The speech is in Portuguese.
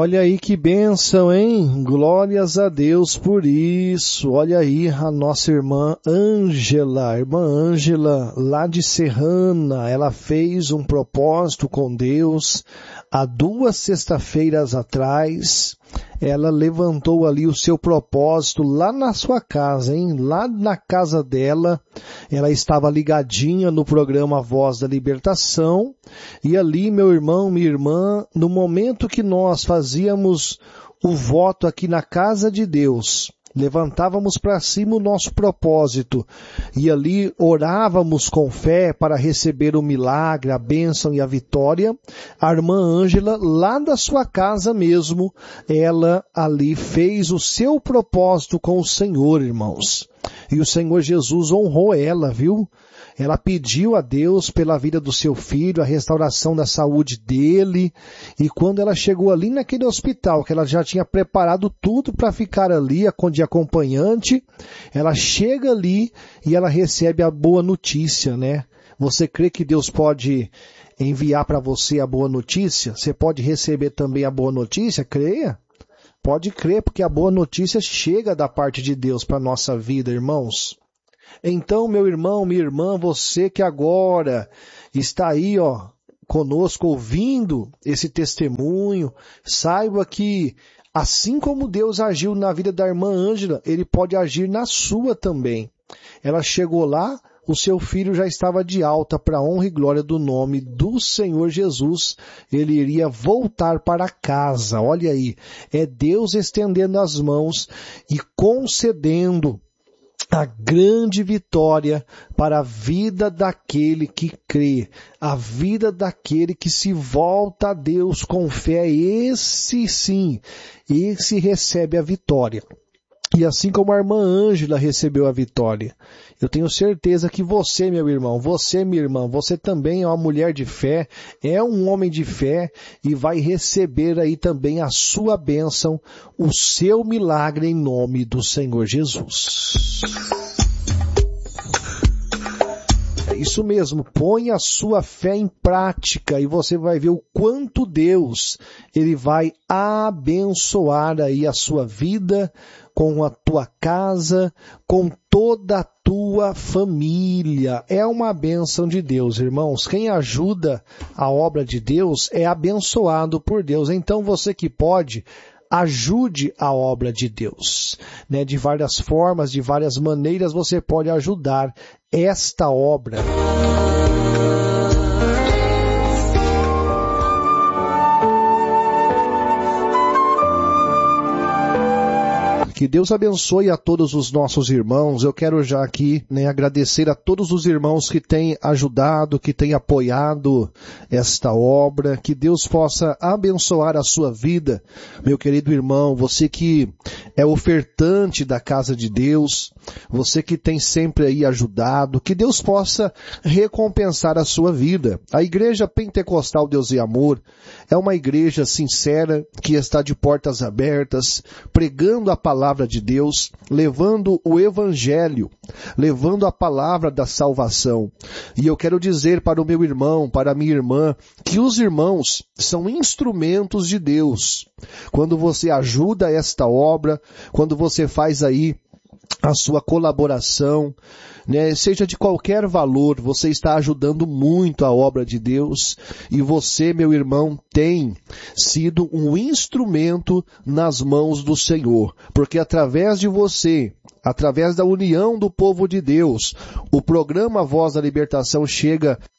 Olha aí que bênção, hein? Glórias a Deus por isso. Olha aí a nossa irmã Ângela, lá de Serrana, ela fez um propósito com Deus há 2 sextas-feiras atrás. Ela levantou ali o seu propósito lá na sua casa, hein? Lá na casa dela, ela estava ligadinha no programa Voz da Libertação, e ali, meu irmão, minha irmã, no momento que nós fazíamos o voto aqui na casa de Deus, levantávamos para cima o nosso propósito e ali orávamos com fé para receber o milagre, a bênção e a vitória. A irmã Ângela, lá da sua casa mesmo, ela ali fez o seu propósito com o Senhor, irmãos. E o Senhor Jesus honrou ela, viu? Ela pediu a Deus pela vida do seu filho, a restauração da saúde dele, e quando ela chegou ali naquele hospital, que ela já tinha preparado tudo para ficar ali de acompanhante, ela chega ali e ela recebe a boa notícia, né? Você crê que Deus pode enviar para você a boa notícia? Você pode receber também a boa notícia? Creia. Pode crer, porque a boa notícia chega da parte de Deus para a nossa vida, irmãos. Então, meu irmão, minha irmã, você que agora está aí, conosco ouvindo esse testemunho, saiba que assim como Deus agiu na vida da irmã Ângela, Ele pode agir na sua também. Ela chegou lá, o seu filho já estava de alta para a honra e glória do nome do Senhor Jesus. Ele iria voltar para casa. Olha aí, é Deus estendendo as mãos e concedendo a grande vitória para a vida daquele que crê, a vida daquele que se volta a Deus com fé. Esse sim, esse recebe a vitória. E assim como a irmã Ângela recebeu a vitória, eu tenho certeza que você, meu irmão, você, minha irmã, você também é uma mulher de fé, é um homem de fé e vai receber aí também a sua bênção, o seu milagre em nome do Senhor Jesus. Isso mesmo, põe a sua fé em prática e você vai ver o quanto Deus, Ele vai abençoar aí a sua vida, com a tua casa, com toda a tua família. É uma bênção de Deus, irmãos. Quem ajuda a obra de Deus é abençoado por Deus. Então você que pode, ajude a obra de Deus, né? De várias formas, de várias maneiras você pode ajudar esta obra. Que Deus abençoe a todos os nossos irmãos. Eu quero já aqui, agradecer a todos os irmãos que têm ajudado, que têm apoiado esta obra. Que Deus possa abençoar a sua vida, meu querido irmão. Você que é ofertante da casa de Deus, você que tem sempre aí ajudado, que Deus possa recompensar a sua vida. A Igreja Pentecostal Deus e Amor é uma igreja sincera que está de portas abertas, pregando a palavra de Deus, levando o Evangelho, levando a palavra da salvação. E eu quero dizer para o meu irmão, para a minha irmã, que os irmãos são instrumentos de Deus. Quando você ajuda esta obra, quando você faz aí a sua colaboração, seja de qualquer valor, você está ajudando muito a obra de Deus e você, meu irmão, tem sido um instrumento nas mãos do Senhor, porque através de você, através da união do povo de Deus, o programa Voz da Libertação chega